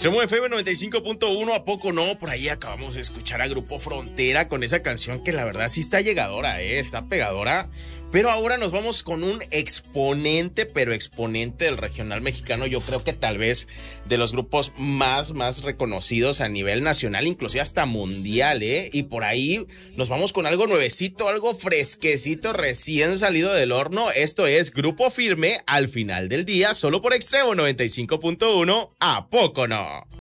Extremo FM 95.1, ¿a poco no? Por ahí acabamos de escuchar a Grupo Frontera con esa canción que la verdad sí está llegadora, está pegadora. Pero ahora nos vamos con un exponente, pero exponente del regional mexicano. Yo creo que tal vez de los grupos más reconocidos a nivel nacional, inclusive hasta mundial, Y por ahí nos vamos con algo nuevecito, algo fresquecito, recién salido del horno. Esto es Grupo Firme, al final del día, solo por Extremo 95.1, ¿a poco no?